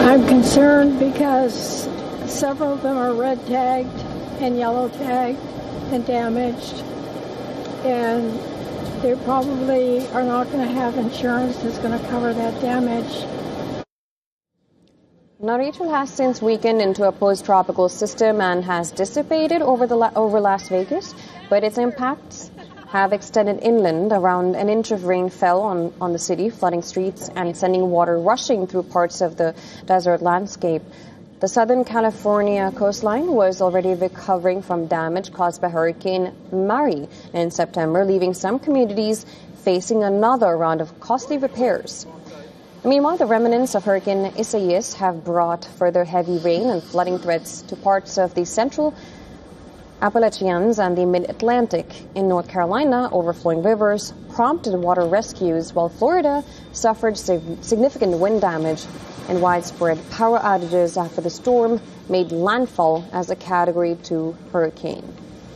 I'm concerned because several of them are red tagged and yellow tagged and damaged, and they probably are not going to have insurance that's going to cover that damage. Now, Rachel has since weakened into a post-tropical system and has dissipated over Las Vegas, but its impacts have extended inland. Around an inch of rain fell on the city, flooding streets and sending water rushing through parts of the desert landscape. The Southern California coastline was already recovering from damage caused by Hurricane Mari in September, leaving some communities facing another round of costly repairs. Meanwhile, the remnants of Hurricane Isaias have brought further heavy rain and flooding threats to parts of the central Appalachians and the mid-Atlantic. In North Carolina, overflowing rivers prompted water rescues, while Florida suffered significant wind damage and widespread power outages after the storm made landfall as a Category 2 hurricane.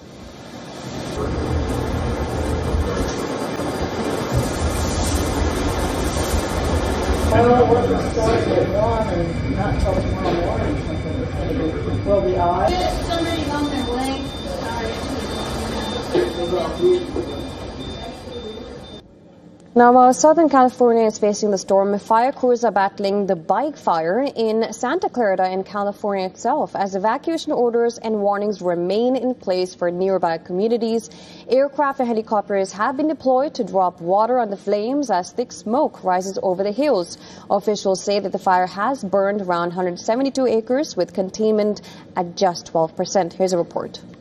Well, we're going to start at 1 and not until tomorrow morning. Something will be odd. Somebody's on their way. Now, while Southern California is facing the storm, fire crews are battling the bike fire in Santa Clarita in California itself, as evacuation orders and warnings remain in place for nearby communities. Aircraft and helicopters have been deployed to drop water on the flames as thick smoke rises over the hills. Officials say that the fire has burned around 172 acres with containment at just 12%. Here's a report.